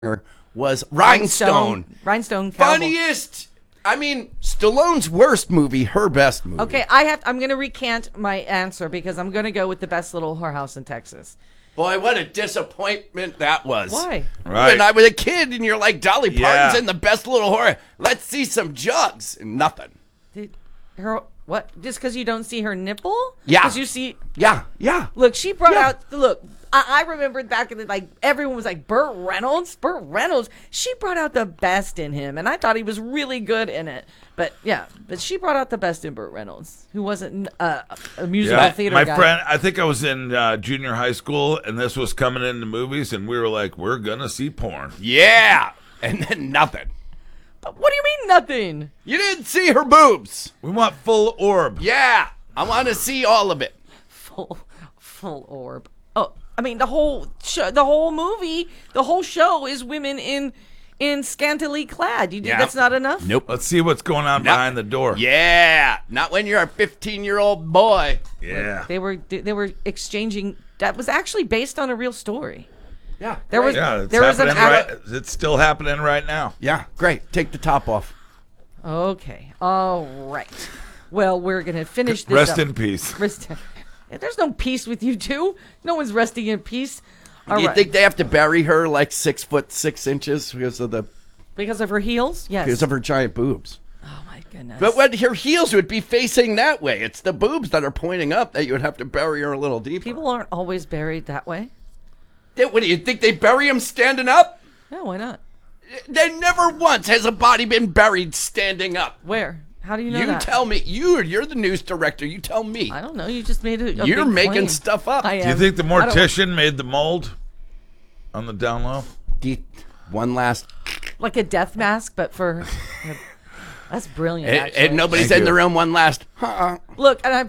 was Rhinestone. Rhinestone Cowboy. Funniest. I mean, Stallone's worst movie, her best movie. Okay, I'm going to recant my answer because I'm going to go with The Best Little Whorehouse in Texas. Boy, what a disappointment that was. Why? Right. When I was a kid and you're like, Dolly Parton's in The Best Little Horror. Let's see some jugs. And nothing. What? Just because you don't see her nipple? Yeah. Because you see... Yeah. Look, she brought out... Look, I remembered back in the... Like, everyone was like, Burt Reynolds? She brought out the best in him, and I thought he was really good in it. But she brought out the best in Burt Reynolds, who wasn't a musical theater guy. My friend, I think I was in junior high school, and this was coming into movies, and we were like, we're going to see porn. Yeah. And then nothing. But what do you mean nothing? You didn't see her boobs. We want full orb. Yeah. I want to see all of it. Full orb. Oh, I mean, the whole movie, the whole show is women in scantily clad. You think that's not enough? Nope. Let's see what's going on behind the door. Yeah. Not when you're a 15-year-old boy. Yeah. They were exchanging. That was actually based on a real story. Yeah. It's still happening right now. Yeah. Great. Take the top off. Okay. All right. Well, we're going to finish this Rest up. in peace. There's no peace with you two. No one's resting in peace. Do you think they have to bury her like 6 foot 6 inches because of her heels? Yes. Because of her giant boobs. Oh my goodness. But when her heels would be facing that way, it's the boobs that are pointing up that you would have to bury her a little deeper. People aren't always buried that way. What do you think? They bury them standing up? No, why not? Then never once has a body been buried standing up. Where? How do you know that? You tell me. You're the news director. You tell me. I don't know. You just made a You're big making claim. stuff up. I am. Do you think the mortician made the mold on the down low? One last... Like a death mask, but for... That's brilliant, actually. And nobody's in the room. One last... Look, and I'm...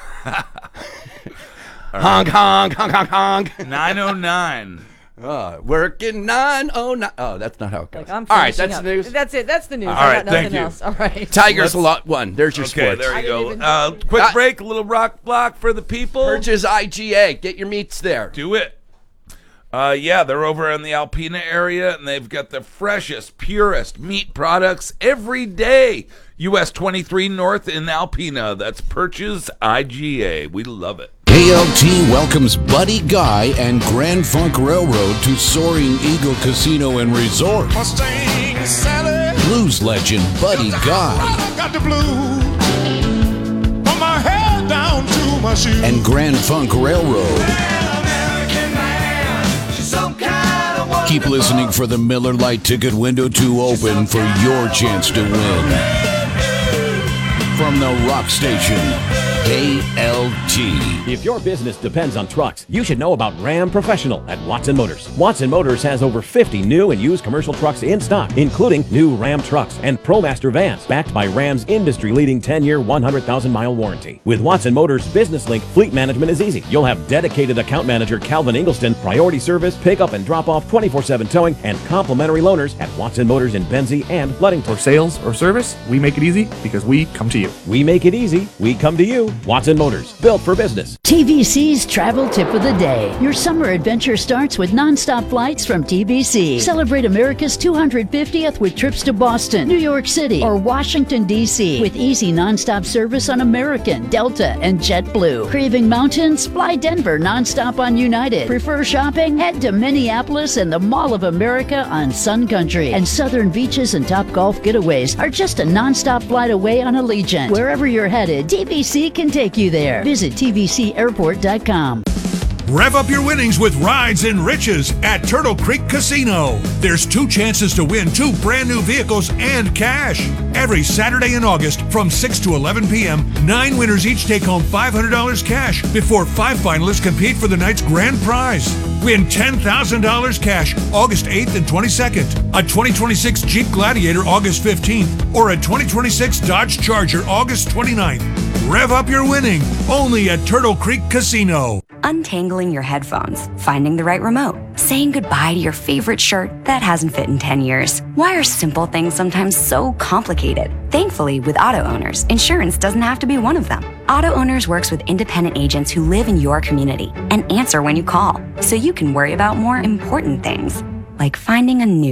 Honk, honk, honk, honk, honk. 909. Working 909. Oh, that's not how it goes. Like, I'm all right, finishing that's up. the news. That's it. That's the news. All I right, got nothing thank you. else. All right. Tigers won. There's your Okay, sports. there you didn't go. even- Quick break, a little rock block for the people. Purchase IGA. Get your meats there. Do it. They're over in the Alpena area, and they've got the freshest, purest meat products every day. US 23 North in Alpena. That's Purchase IGA. We love it. ALT welcomes Buddy Guy and Grand Funk Railroad to Soaring Eagle Casino and Resort. Mustang Sally. Blues legend Buddy Guy Got the blues. From my head down to my shoes. and Grand Funk Railroad. Keep listening for the Miller Lite ticket window to open for your chance to win. From the rock station, ALT. If your business depends on trucks, you should know about Ram Professional at Watson Motors. Watson Motors has over 50 new and used commercial trucks in stock, including new Ram trucks and ProMaster vans, backed by Ram's industry-leading 10-year, 100,000-mile warranty. With Watson Motors Business Link, fleet management is easy. You'll have dedicated account manager Calvin Ingleston, priority service, pickup and drop-off, 24/7 towing, and complimentary loaners at Watson Motors in Benzie and Ludington. For sales or service, we make it easy because we come to you. We make it easy. We come to you. Watson Motors, built for business. TBC's travel tip of the day. Your summer adventure starts with nonstop flights from TBC. Celebrate America's 250th with trips to Boston, New York City, or Washington, D.C. with easy nonstop service on American, Delta, and JetBlue. Craving mountains? Fly Denver nonstop on United. Prefer shopping? Head to Minneapolis and the Mall of America on Sun Country. And southern beaches and top golf getaways are just a nonstop flight away on Allegiant. Wherever you're headed, TBC can take you there. Visit TBCAirport.com. Rev up your winnings with Rides and Riches at Turtle Creek Casino. There's 2 chances to win 2 brand new vehicles and cash. Every Saturday in August from 6 to 11 p.m., 9 winners each take home $500 cash before 5 finalists compete for the night's grand prize. Win $10,000 cash August 8th and 22nd, a 2026 Jeep Gladiator August 15th, or a 2026 Dodge Charger August 29th. Rev up your winning only at Turtle Creek Casino. Untangling your headphones, finding the right remote, saying goodbye to your favorite shirt that hasn't fit in 10 years. Why are simple things sometimes so complicated? Thankfully, with Auto Owners, insurance doesn't have to be one of them. Auto Owners works with independent agents who live in your community and answer when you call, so you can worry about more important things. like finding a new